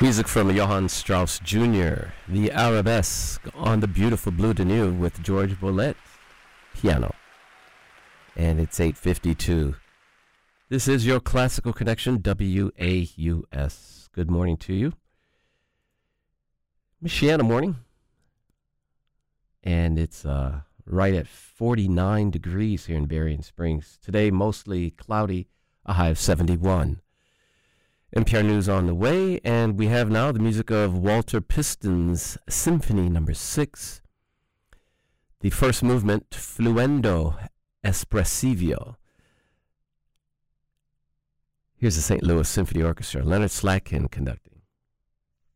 Music from Johann Strauss Jr., the Arabesque on the beautiful Blue Danube with George Bolet, piano. And it's 8:52. This is your Classical Connection, WAUS. Good morning to you. Michiana morning. And it's right at 49 degrees here in Berrien Springs. Today, mostly cloudy, a high of 71. NPR News on the way, and we have now the music of Walter Piston's Symphony No. 6. The first movement, Fluendo Espressivo. Here's the St. Louis Symphony Orchestra, Leonard Slatkin conducting.